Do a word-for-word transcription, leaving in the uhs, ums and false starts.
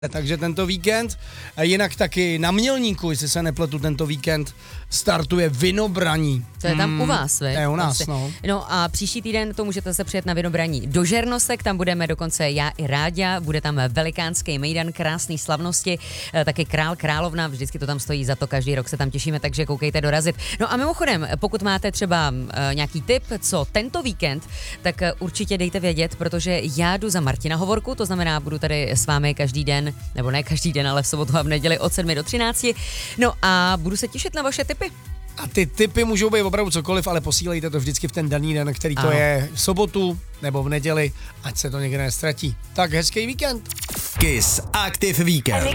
Takže tento víkend, jinak taky na Mělníku, jestli se nepletu, tento víkend startuje Vinobraní. To je tam u vás, ve? To je u nás, no. No a příští týden to můžete se přijet na Vinobraní do Žernosek, tam budeme dokonce já i Ráďa, bude tam velikánský mejdan, krásný slavnosti, taky král, královna, vždycky to tam stojí za to, každý rok se tam těšíme, takže koukejte dorazit. No a mimochodem, pokud máte třeba uh, nějaký tip, co tento víkend, tak uh, určitě dejte vědět, protože já jdu za Martina Hovorku, to znamená, budu tady s vámi každý den, nebo ne každý den, ale v sobotu a v neděli od sedmi do třinácti. No a budu se těšit na vaše tipy. A ty tipy můžou být opravdu cokoliv, ale posílejte to vždycky v ten daný den, který to ano. je v sobotu nebo v neděli, ať se to někde nestratí. Tak hezký víkend. Kiss Active Weekend.